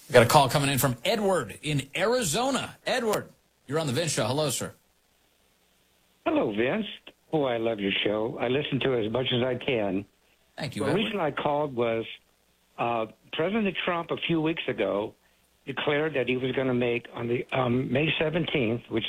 Got a call coming in from Edward in Arizona. Edward, you're on the Vince Show. Hello, sir. Hello, Vince. Oh, I love your show. I listen to it as much as I can. Thank you, The Edward. reason I called was President Trump a few weeks ago declared that he was going to make on the May 17th, which